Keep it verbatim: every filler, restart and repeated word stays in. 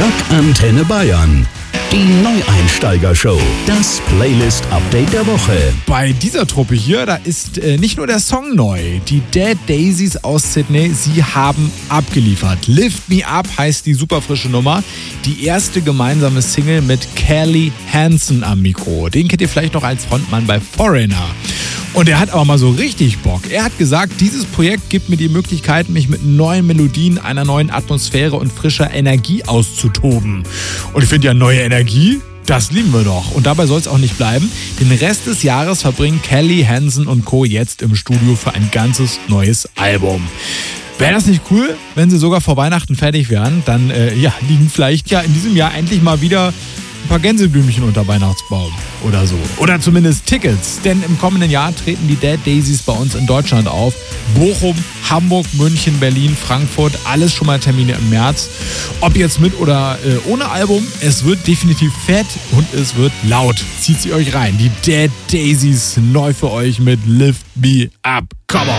Rock Antenne Bayern. Die Neueinsteiger-Show. Das Playlist-Update der Woche. Bei dieser Truppe hier, da ist äh, nicht nur der Song neu. Die Dead Daisies aus Sydney, sie haben abgeliefert. Lift Me Up heißt die super frische Nummer. Die erste gemeinsame Single mit Kelly Hansen am Mikro. Den kennt ihr vielleicht noch als Frontmann bei Foreigner. Und er hat aber mal so richtig Bock. Er hat gesagt, dieses Projekt gibt mir die Möglichkeit, mich mit neuen Melodien, einer neuen Atmosphäre und frischer Energie auszutoben. Und ich finde ja, neue Energie, das lieben wir doch. Und dabei soll es auch nicht bleiben. Den Rest des Jahres verbringen Kelly Hansen und Co. jetzt im Studio für ein ganzes neues Album. Wäre das nicht cool, wenn sie sogar vor Weihnachten fertig wären? Dann äh, ja, liegen vielleicht ja in diesem Jahr endlich mal wieder ein paar Gänseblümchen unter Weihnachtsbaum oder so. Oder zumindest Tickets, denn im kommenden Jahr treten die Dead Daisies bei uns in Deutschland auf. Bochum, Hamburg, München, Berlin, Frankfurt, alles schon mal Termine im März. Ob jetzt mit oder äh, ohne Album, es wird definitiv fett und es wird laut. Zieht sie euch rein. Die Dead Daisies neu für euch mit Lift Me Up. Come on!